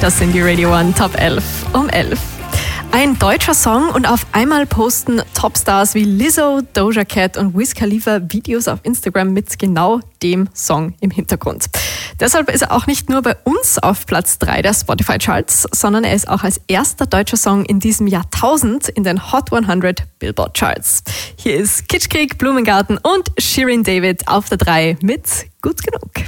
Das sind die Radio 1 Top 11 um 11. Ein deutscher Song und auf einmal posten Topstars wie Lizzo, Doja Cat und Wiz Khalifa Videos auf Instagram mit genau dem Song im Hintergrund. Deshalb ist er auch nicht nur bei uns auf Platz 3 der Spotify-Charts, sondern er ist auch als erster deutscher Song in diesem Jahrtausend in den Hot 100 Billboard-Charts. Hier ist Kitschkrieg, Blumengarten und Shirin David auf der 3 mit Gut genug.